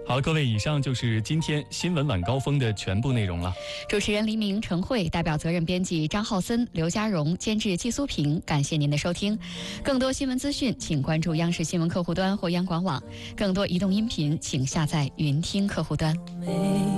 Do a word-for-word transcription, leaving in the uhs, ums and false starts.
好了，各位，以上就是今天新闻晚高峰的全部内容了。 主持人黎明、陈慧，代表责任编辑张浩森、刘家荣，监制季苏平。感谢您的收听。更多新闻资讯，请关注央视新闻客户端或央广网。更多移动音频，请下载云听客户端。